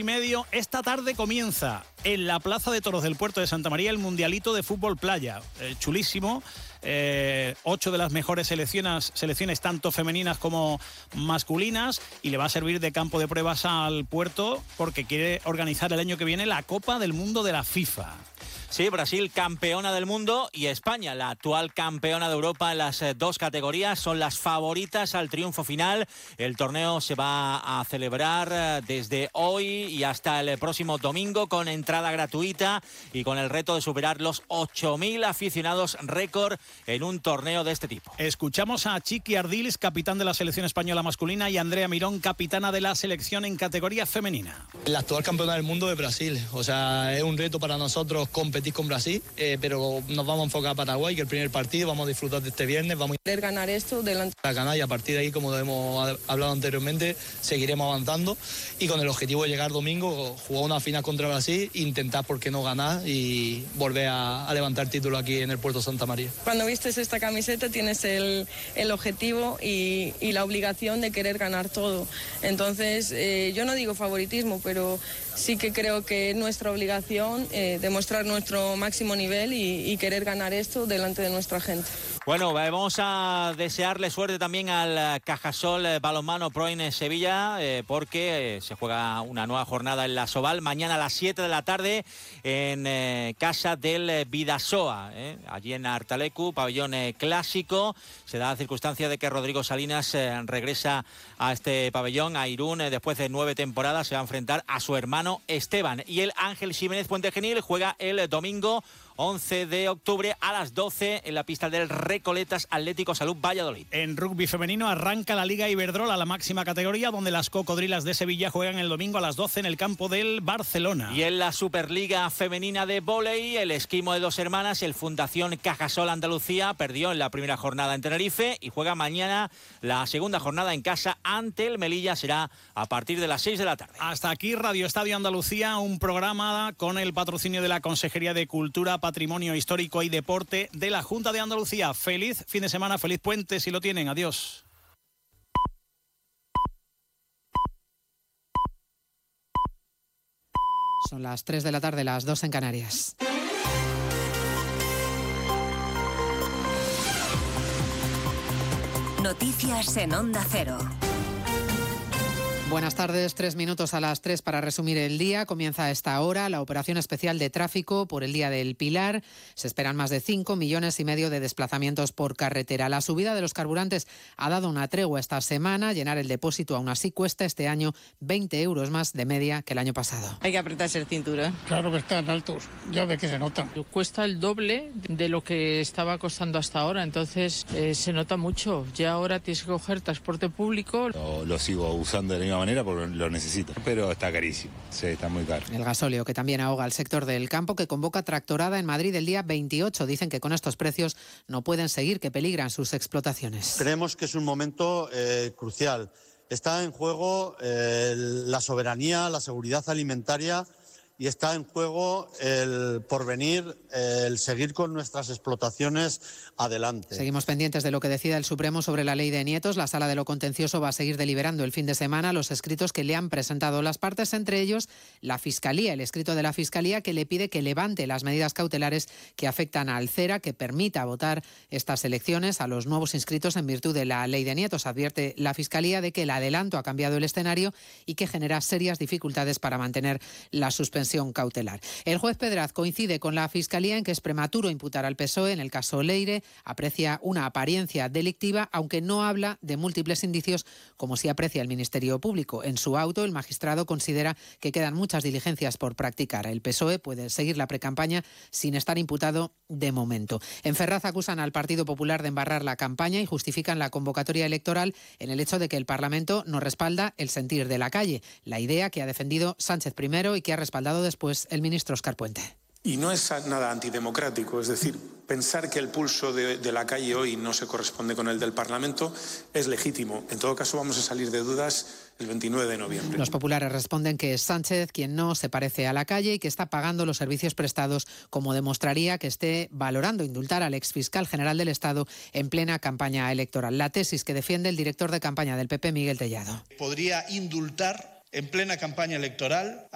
8:30. Esta tarde comienza en la Plaza de Toros del Puerto de Santa María el Mundialito de Fútbol Playa. Chulísimo. 8 de las mejores selecciones tanto femeninas como masculinas, y le va a servir de campo de pruebas al Puerto porque quiere organizar el año que viene la Copa del Mundo de la FIFA. Sí, Brasil campeona del mundo y España, la actual campeona de Europa en las dos categorías, son las favoritas al triunfo final. El torneo se va a celebrar desde hoy y hasta el próximo domingo con entrada gratuita y con el reto de superar los 8.000 aficionados récord en un torneo de este tipo. Escuchamos a Chiqui Ardiles, capitán de la selección española masculina, y Andrea Mirón, capitana de la selección en categoría femenina. La actual campeona del mundo de Brasil, o sea, es un reto para nosotros competir con Brasil, pero nos vamos a enfocar a Paraguay, que el primer partido vamos a disfrutar de este viernes, vamos a querer ganar esto delante a ganar, y a partir de ahí, como hemos hablado anteriormente, seguiremos avanzando y con el objetivo de llegar domingo, jugar una final contra Brasil, intentar, por qué no, ganar y volver a levantar título aquí en el Puerto Santa María. Cuando vistes esta camiseta tienes el objetivo y la obligación de querer ganar todo. Entonces, yo no digo favoritismo, pero sí que creo que es nuestra obligación demostrar nuestro máximo nivel y querer ganar esto delante de nuestra gente. Bueno, vamos a desearle suerte también al Cajasol Balonmano Pro en Sevilla, porque se juega una nueva jornada en la Soval mañana a las 7 de la tarde en casa del Bidasoa, allí en Artalecu, pabellón clásico. Se da la circunstancia de que Rodrigo Salinas regresa a este pabellón, a Irún, después de 9 temporadas. Se va a enfrentar a su hermano Esteban. Y el Ángel Ximénez Puente Genil juega el domingo 11 de octubre a las 12 en la pista del Recoletas Atlético Salud Valladolid. En rugby femenino arranca la Liga Iberdrola, la máxima categoría, donde las Cocodrilas de Sevilla juegan el domingo a las 12 en el campo del Barcelona. Y en la Superliga femenina de vóley, el Esquimo de Dos Hermanas, el Fundación Cajasol Andalucía perdió en la primera jornada en Tenerife y juega mañana la segunda jornada en casa ante el Melilla. Será a partir de las 6 de la tarde. Hasta aquí Radio Estadio Andalucía, un programa con el patrocinio de la Consejería de Cultura, Patrimonio Histórico y Deporte de la Junta de Andalucía. Feliz fin de semana, feliz puente si lo tienen. Adiós. Son las 3 de la tarde, las 2 en Canarias. Noticias en Onda Cero. Buenas tardes, 3 minutos a las 3 para resumir el día. Comienza a esta hora la operación especial de tráfico por el Día del Pilar. Se esperan más de 5,5 millones de desplazamientos por carretera. La subida de los carburantes ha dado una tregua esta semana. Llenar el depósito aún así cuesta este año 20 euros más de media que el año pasado. Hay que apretarse el cinturón. Claro que están altos, ya ves que se notan. Cuesta el doble de lo que estaba costando hasta ahora, entonces se nota mucho. Ya ahora tienes que coger transporte público. Lo sigo usando de la misma manera porque lo necesito, pero está carísimo, sí, está muy caro. El gasóleo, que también ahoga al sector del campo, que convoca tractorada en Madrid el día 28. Dicen que con estos precios no pueden seguir, que peligran sus explotaciones. Creemos que es un momento crucial. Está en juego la soberanía, la seguridad alimentaria, y está en juego el porvenir, el seguir con nuestras explotaciones adelante. Seguimos pendientes de lo que decida el Supremo sobre la ley de nietos. La Sala de lo Contencioso va a seguir deliberando el fin de semana los escritos que le han presentado las partes, entre ellos la Fiscalía, el escrito de la Fiscalía que le pide que levante las medidas cautelares que afectan a Alcera, que permita votar estas elecciones a los nuevos inscritos en virtud de la ley de nietos. Advierte la Fiscalía de que el adelanto ha cambiado el escenario y que genera serias dificultades para mantener la suspensión cautelar. El juez Pedraz coincide con la Fiscalía en que es prematuro imputar al PSOE en el caso Leire, aprecia una apariencia delictiva, aunque no habla de múltiples indicios como sí aprecia el Ministerio Público. En su auto, el magistrado considera que quedan muchas diligencias por practicar. El PSOE puede seguir la precampaña sin estar imputado de momento. En Ferraz acusan al Partido Popular de embarrar la campaña y justifican la convocatoria electoral en el hecho de que el Parlamento no respalda el sentir de la calle, la idea que ha defendido Sánchez primero y que ha respaldado después el ministro Óscar Puente. Y no es nada antidemocrático, es decir, pensar que el pulso de la calle hoy no se corresponde con el del Parlamento es legítimo. En todo caso, vamos a salir de dudas el 29 de noviembre. Los populares responden que es Sánchez quien no se parece a la calle y que está pagando los servicios prestados, como demostraría que esté valorando indultar al exfiscal general del Estado en plena campaña electoral. La tesis que defiende el director de campaña del PP, Miguel Tellado. Podría indultar en plena campaña electoral